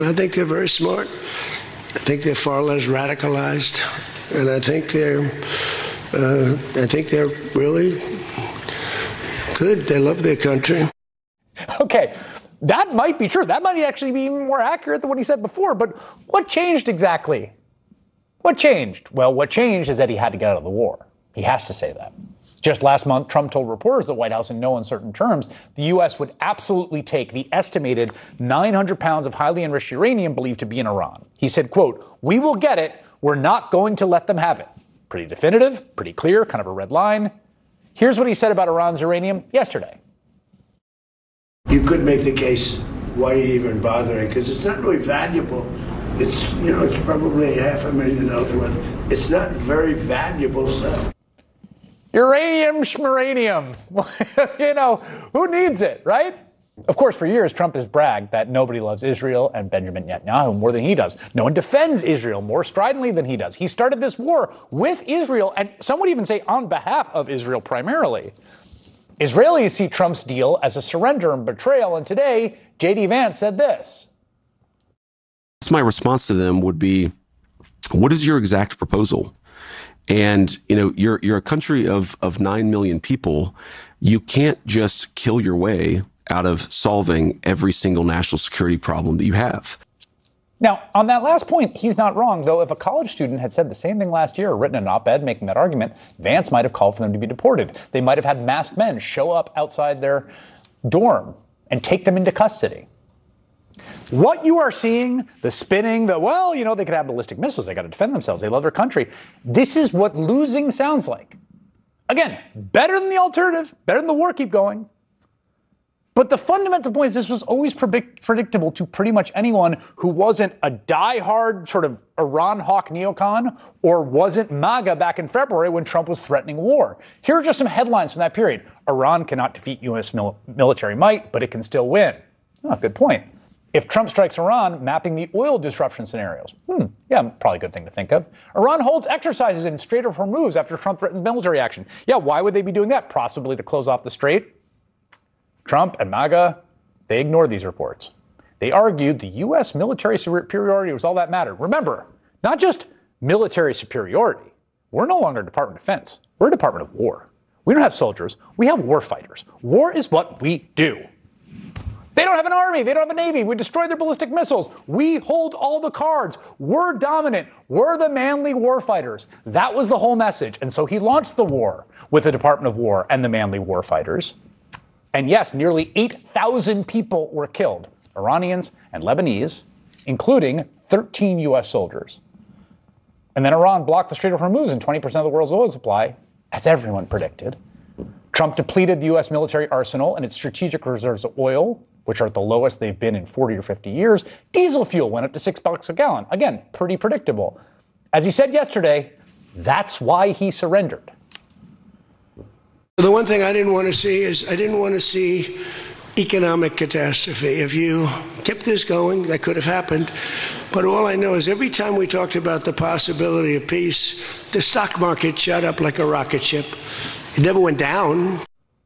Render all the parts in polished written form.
I think they're very smart. I think they're far less radicalized, and I think they're really good. They love their country. Okay, that might be true. That might actually be even more accurate than what he said before. But what changed exactly? What changed? Well, what changed is that he had to get out of the war. He has to say that. Just last month, Trump told reporters at the White House in no uncertain terms the U.S. would absolutely take the estimated 900 pounds of highly enriched uranium believed to be in Iran. He said, quote, "We will get it. We're not going to let them have it." Pretty definitive, pretty clear, kind of a red line. Here's what he said about Iran's uranium yesterday. You could make the case, why are you even bothering? Because it's not really valuable. It's probably $500,000 worth. It's not very valuable stuff. Uranium schmeranium. Who needs it, right? Of course, for years, Trump has bragged that nobody loves Israel and Benjamin Netanyahu more than he does. No one defends Israel more stridently than he does. He started this war with Israel, and some would even say on behalf of Israel primarily. Israelis see Trump's deal as a surrender and betrayal, and today, J.D. Vance said this. My response to them would be, what is your exact proposal? And, you're a country of 9 million people. You can't just kill your way out of solving every single national security problem that you have. Now, on that last point, he's not wrong, though. If a college student had said the same thing last year or written an op-ed making that argument, Vance might have called for them to be deported. They might have had masked men show up outside their dorm and take them into custody. What you are seeing, the spinning, they could have ballistic missiles. They got to defend themselves. They love their country. This is what losing sounds like. Again, better than the alternative, better than the war keep going. But the fundamental point is this was always predictable to pretty much anyone who wasn't a diehard sort of Iran hawk neocon or wasn't MAGA back in February when Trump was threatening war. Here are just some headlines from that period. Iran cannot defeat U.S. military might, but it can still win. Oh, good point. If Trump strikes Iran, mapping the oil disruption scenarios. Probably a good thing to think of. Iran holds exercises in Strait of Hormuz after Trump threatened military action. Yeah, why would they be doing that? Possibly to close off the strait. Trump and MAGA, they ignored these reports. They argued the U.S. military superiority was all that mattered. Remember, not just military superiority. We're no longer a Department of Defense. We're a Department of War. We don't have soldiers. We have war fighters. War is what we do. They don't have an army. They don't have a navy. We destroy their ballistic missiles. We hold all the cards. We're dominant. We're the manly warfighters. That was the whole message. And so he launched the war with the Department of War and the manly warfighters. And yes, nearly 8,000 people were killed, Iranians and Lebanese, including 13 U.S. soldiers. And then Iran blocked the Strait of Hormuz and 20% of the world's oil supply, as everyone predicted. Trump depleted the U.S. military arsenal and its strategic reserves of oil, which are at the lowest they've been in 40 or 50 years. Diesel fuel went up to $6 a gallon. Again, pretty predictable. As he said yesterday, that's why he surrendered. The one thing I didn't want to see economic catastrophe. If you kept this going, that could have happened. But all I know is every time we talked about the possibility of peace, the stock market shot up like a rocket ship. It never went down.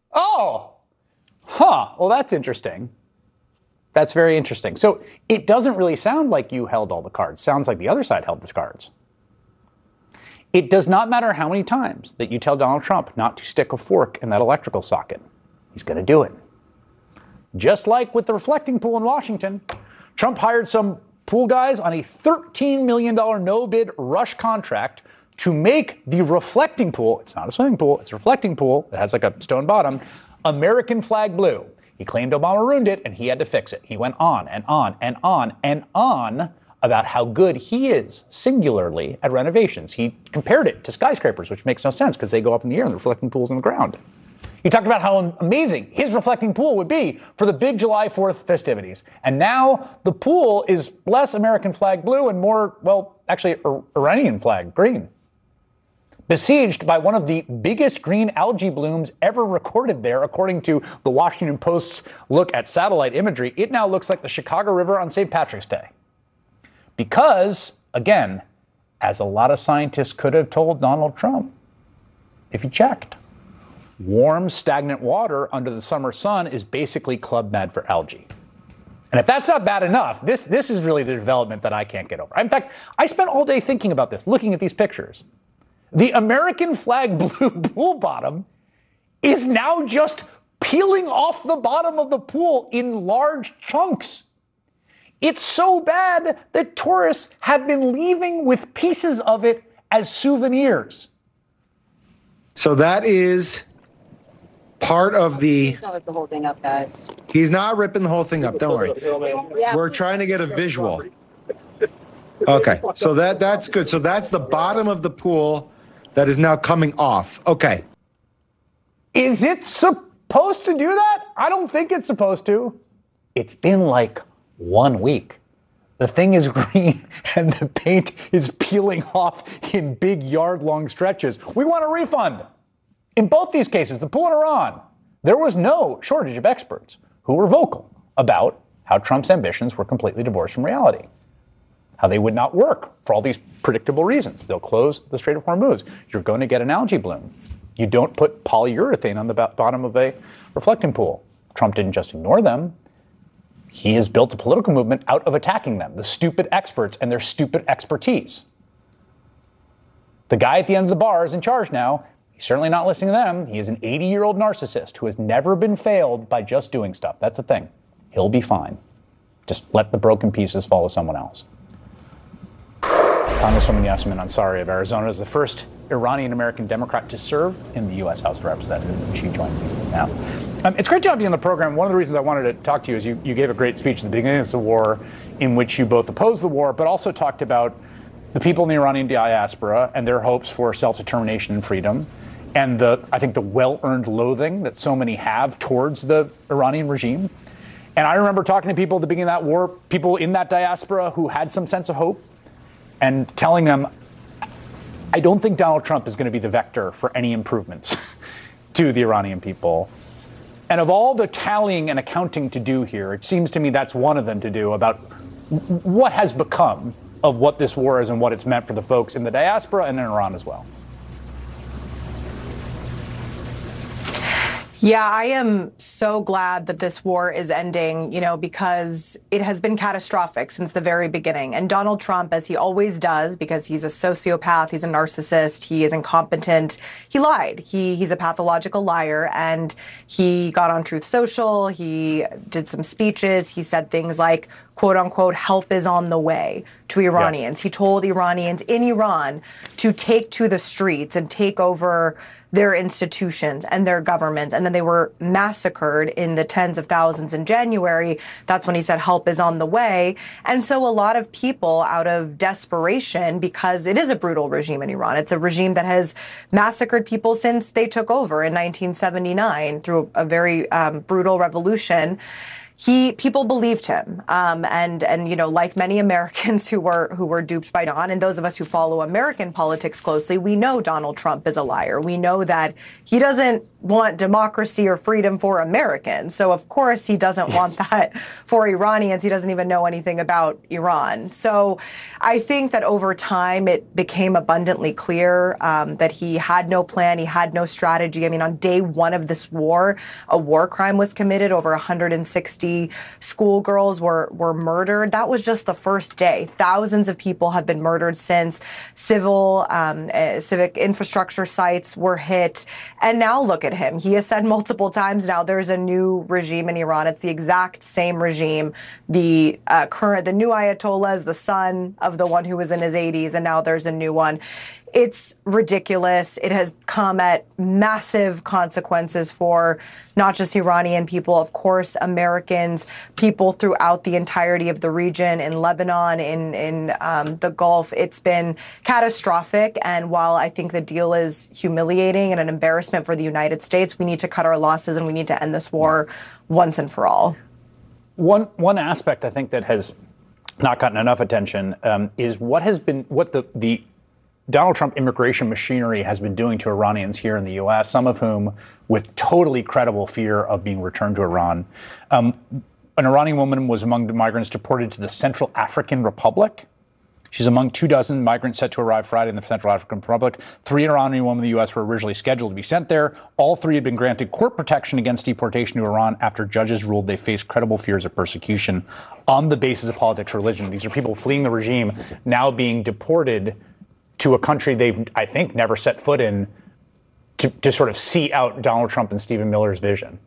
Well, that's interesting. That's very interesting. So it doesn't really sound like you held all the cards. Sounds like the other side held the cards. It does not matter how many times that you tell Donald Trump not to stick a fork in that electrical socket. He's going to do it. Just like with the reflecting pool in Washington, Trump hired some pool guys on a $13 million no-bid rush contract to make the reflecting pool, it's not a swimming pool, it's a reflecting pool that has like a stone bottom, American flag blue. He claimed Obama ruined it and he had to fix it. He went on and on and on and on about how good he is singularly at renovations. He compared it to skyscrapers, which makes no sense because they go up in the air and the reflecting pool's on the ground. He talked about how amazing his reflecting pool would be for the big July 4th festivities. And now the pool is less American flag blue and more, actually Iranian flag green. Besieged by one of the biggest green algae blooms ever recorded there, according to the Washington Post's look at satellite imagery, it now looks like the Chicago River on St. Patrick's Day. Because, again, as a lot of scientists could have told Donald Trump, if he checked, warm, stagnant water under the summer sun is basically Club Med for algae. And And if that's not bad enough, this is really the development that I can't get over. In fact, I spent all day thinking about this, looking at these pictures. The American flag blue pool bottom is now just peeling off the bottom of the pool in large chunks. It's so bad that tourists have been leaving with pieces of it as souvenirs. So that is part of the... He's not ripping the whole thing up, guys. He's not ripping the whole thing up. Don't worry. Yeah, We're trying to get a visual. Okay, so that's good. So that's the bottom of the pool that is now coming off. Okay. Is it supposed to do that? I don't think it's supposed to. It's been like 1 week. The thing is green and the paint is peeling off in big yard-long stretches. We want a refund. In both these cases, the pool and Iran, there was no shortage of experts who were vocal about how Trump's ambitions were completely divorced from reality, how they would not work for all these predictable reasons. They'll close the Strait of Hormuz. You're going to get an algae bloom. You don't put polyurethane on the bottom of a reflecting pool. Trump didn't just ignore them. He has built a political movement out of attacking them, the stupid experts and their stupid expertise. The guy at the end of the bar is in charge now. He's certainly not listening to them. He is an 80-year-old narcissist who has never been failed by just doing stuff. That's the thing. He'll be fine. Just let the broken pieces fall to someone else. Congresswoman Yasmin Ansari of Arizona is the first Iranian-American Democrat to serve in the U.S. House of Representatives, and she joined me now. It's great to have you on the program. One of the reasons I wanted to talk to you is you gave a great speech at the beginning of the war in which you both opposed the war, but also talked about the people in the Iranian diaspora and their hopes for self-determination and freedom, and I think the well-earned loathing that so many have towards the Iranian regime. And I remember talking to people at the beginning of that war, people in that diaspora who had some sense of hope, and telling them, I don't think Donald Trump is going to be the vector for any improvements to the Iranian people. And of all the tallying and accounting to do here, it seems to me that's one of them to do about what has become of what this war is and what it's meant for the folks in the diaspora and in Iran as well. Yeah, I am so glad that this war is ending, because it has been catastrophic since the very beginning. And Donald Trump, as he always does, because he's a sociopath, he's a narcissist, he is incompetent, he lied. He's a pathological liar, and he got on Truth Social, he did some speeches, he said things like, quote unquote, help is on the way to Iranians. Yeah. He told Iranians in Iran to take to the streets and take over their institutions and their governments, and then they were massacred in the tens of thousands in January. That's when he said help is on the way. And so a lot of people, out of desperation, because it is a brutal regime in Iran, it's a regime that has massacred people since they took over in 1979 through a very brutal revolution. People believed him, and like many Americans who were duped by Don, and those of us who follow American politics closely, we know Donald Trump is a liar. We know that he doesn't want democracy or freedom for Americans. So of course he doesn't want that for Iranians. He doesn't even know anything about Iran. So I think that over time it became abundantly clear that he had no plan, he had no strategy. I mean, on day one of this war, a war crime was committed. Over 160 schoolgirls were murdered. That was just the first day. Thousands of people have been murdered since. Civic infrastructure sites were hit. And now look at him. He has said multiple times now there's a new regime in Iran. It's the exact same regime. The new Ayatollah is the son of the one who was in his 80s, and now there's a new one. It's ridiculous. It has come at massive consequences for not just Iranian people, of course, Americans, people throughout the entirety of the region, in Lebanon, in the Gulf. It's been catastrophic. And while I think the deal is humiliating and an embarrassment for the United States, we need to cut our losses and we need to end this war once and for all. One aspect I think that has not gotten enough attention is what the Donald Trump immigration machinery has been doing to Iranians here in the U.S., some of whom with totally credible fear of being returned to Iran. An Iranian woman was among the migrants deported to the Central African Republic. She's among 24 migrants set to arrive Friday in the Central African Republic. 3 Iranian women in the U.S. were originally scheduled to be sent there. All 3 had been granted court protection against deportation to Iran after judges ruled they faced credible fears of persecution on the basis of politics or religion. These are people fleeing the regime, now being deported to a country they've, I think, never set foot in to sort of see out Donald Trump and Stephen Miller's vision.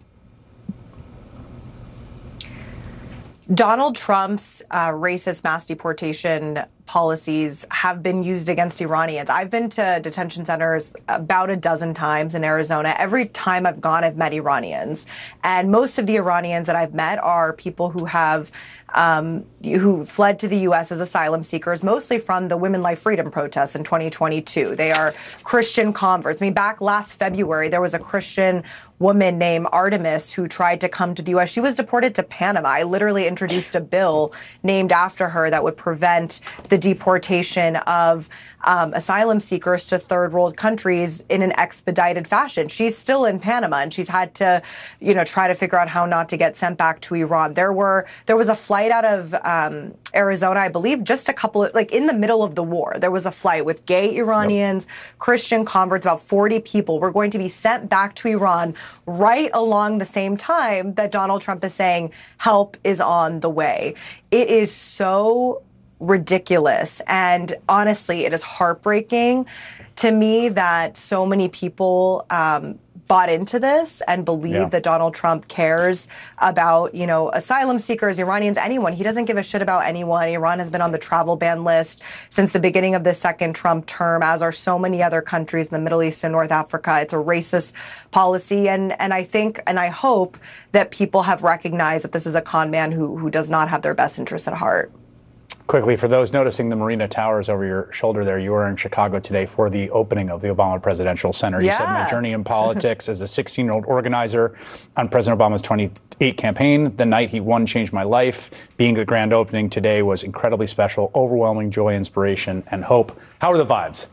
Donald Trump's racist mass deportation policies have been used against Iranians. I've been to detention centers about a dozen times in Arizona. Every time I've gone, I've met Iranians. And most of the Iranians that I've met are people who have who fled to the U.S. as asylum seekers, mostly from the Women Life Freedom protests in 2022. They are Christian converts. I mean, back last February, there was a Christian woman named Artemis who tried to come to the U.S. She was deported to Panama. I literally introduced a bill named after her that would prevent the deportation of asylum seekers to third world countries in an expedited fashion. She's still in Panama, and she's had to, try to figure out how not to get sent back to Iran. There was a flight out of Arizona, I believe, just a couple of, in the middle of the war. There was a flight with gay Iranians, Christian converts, about 40 people were going to be sent back to Iran right along the same time that Donald Trump is saying help is on the way. It is so ridiculous. And honestly, it is heartbreaking to me that so many people bought into this and believe that Donald Trump cares about, asylum seekers, Iranians, anyone. He doesn't give a shit about anyone. Iran has been on the travel ban list since the beginning of the second Trump term, as are so many other countries in the Middle East and North Africa. It's a racist policy. And I think and I hope that people have recognized that this is a con man who does not have their best interests at heart. Quickly, for those noticing the Marina Towers over your shoulder there, you were in Chicago today for the opening of the Obama Presidential Center. You said my journey in politics as a 16-year-old organizer on President Obama's 2008 campaign. The night he won changed my life. Being the grand opening today was incredibly special, overwhelming joy, inspiration, and hope. How are the vibes?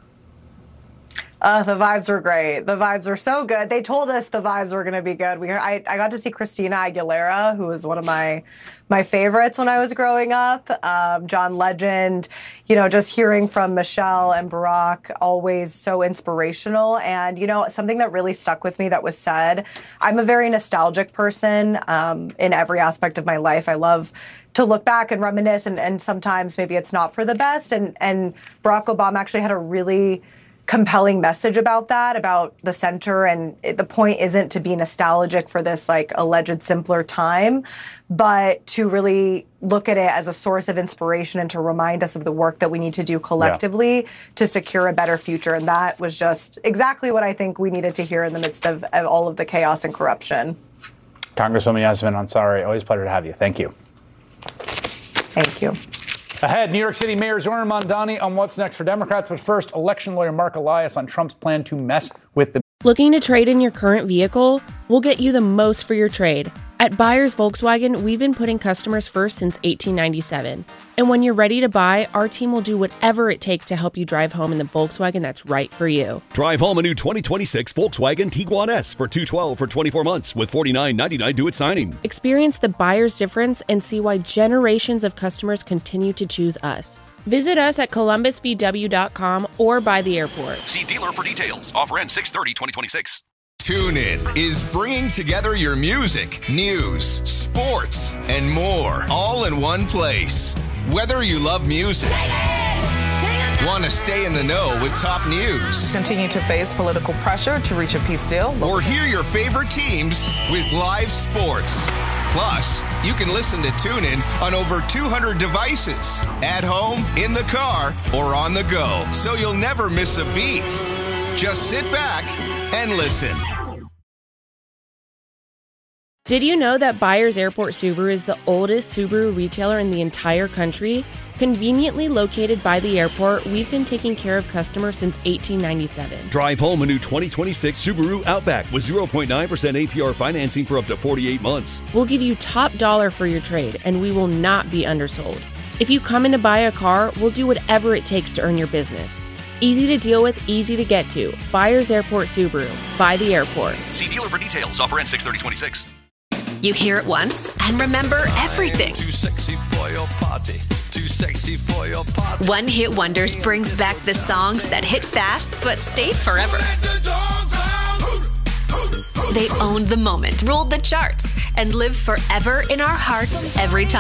The vibes were great. The vibes were so good. They told us the vibes were going to be good. I got to see Christina Aguilera, who was one of my favorites when I was growing up. John Legend, just hearing from Michelle and Barack, always so inspirational. And, something that really stuck with me that was said, I'm a very nostalgic person in every aspect of my life. I love to look back and reminisce, and sometimes maybe it's not for the best. And Barack Obama actually had a really compelling message about that, about the center. And the point isn't to be nostalgic for this alleged simpler time, but to really look at it as a source of inspiration and to remind us of the work that we need to do collectively to secure a better future. And that was just exactly what I think we needed to hear in the midst of all of the chaos and corruption. Congresswoman Yasmin Ansari, always a pleasure to have you. Thank you. Thank you. Ahead, New York City Mayor Zohran Mamdani on what's next for Democrats. But first, election lawyer Mark Elias on Trump's plan to mess with the... Looking to trade in your current vehicle? We'll get you the most for your trade. At Buyers Volkswagen, we've been putting customers first since 1897. And when you're ready to buy, our team will do whatever it takes to help you drive home in the Volkswagen that's right for you. Drive home a new 2026 Volkswagen Tiguan S for $212 for 24 months with $49.99 due at signing. Experience the buyer's difference and see why generations of customers continue to choose us. Visit us at columbusvw.com or by the airport. See dealer for details. Offer ends 6/30/2026. TuneIn is bringing together your music, news, sports, and more, all in one place. Whether you love music, want to stay in the know with top news, continue to face political pressure to reach a peace deal, or hear your favorite teams with live sports. Plus, you can listen to TuneIn on over 200 devices, at home, in the car, or on the go, so you'll never miss a beat. Just sit back and listen. Did you know that Buyers Airport Subaru is the oldest Subaru retailer in the entire country? Conveniently located by the airport, we've been taking care of customers since 1897. Drive home a new 2026 Subaru Outback with 0.9% APR financing for up to 48 months. We'll give you top dollar for your trade, and we will not be undersold. If you come in to buy a car, we'll do whatever it takes to earn your business. Easy to deal with, easy to get to. Buyers Airport Subaru. By the airport. See dealer for details. Offer ends 6/30/26. You hear it once and remember everything. Too sexy for your party. Too One Hit Wonders brings back the songs that hit fast but stayed forever. They owned the moment, ruled the charts, and live forever in our hearts every time.